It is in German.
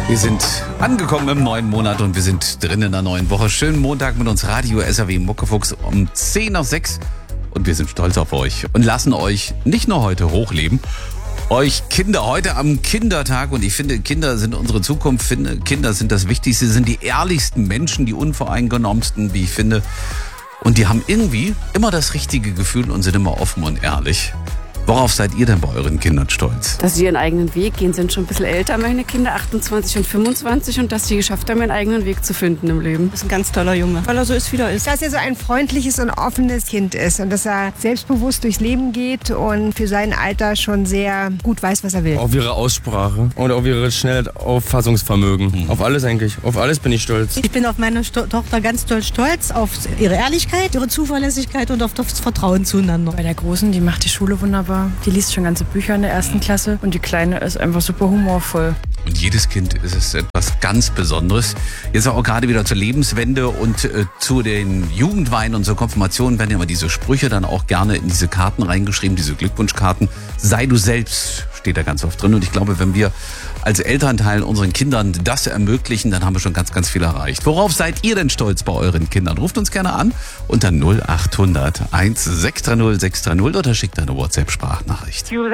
Wir sind angekommen im neuen Monat und wir sind drin in der neuen Woche. Schönen Montag mit uns Radio SAW Muckefuchs um 10 nach 6. Und wir sind stolz auf euch und lassen euch nicht nur heute hochleben, euch Kinder heute am Kindertag. Und ich finde, Kinder sind unsere Zukunft. Finde, Kinder sind das Wichtigste, sind die ehrlichsten Menschen, die unvoreingenommensten, wie ich finde. Und die haben irgendwie immer das richtige Gefühl und sind immer offen und ehrlich. Worauf seid ihr denn bei euren Kindern stolz? Dass sie ihren eigenen Weg gehen, sind schon ein bisschen älter, meine Kinder, 28 und 25, und dass sie geschafft haben, ihren eigenen Weg zu finden im Leben. Das ist ein ganz toller Junge, weil er so ist, wie er ist. Dass er so ein freundliches und offenes Kind ist und dass er selbstbewusst durchs Leben geht und für sein Alter schon sehr gut weiß, was er will. Auf ihre Aussprache und auf ihre schnelle Auffassungsvermögen. Auf alles eigentlich. Auf alles bin ich stolz. Ich bin auf meine Tochter ganz doll stolz, auf ihre Ehrlichkeit, ihre Zuverlässigkeit und auf das Vertrauen zueinander. Bei der Großen, die macht die Schule wunderbar. Die liest schon ganze Bücher in der ersten Klasse und die Kleine ist einfach super humorvoll. Und jedes Kind ist es etwas ganz Besonderes. Jetzt auch gerade wieder zur Lebenswende und zu den Jugendweihen und zur Konfirmation werden ja immer diese Sprüche dann auch gerne in diese Karten reingeschrieben, diese Glückwunschkarten. Sei du selbst steht da ganz oft drin. Und ich glaube, wenn wir als Elternteil unseren Kindern das ermöglichen, dann haben wir schon ganz, ganz viel erreicht. Worauf seid ihr denn stolz bei euren Kindern? Ruft uns gerne an unter 0800 1630 630 oder schickt eine WhatsApp-Sprachnachricht.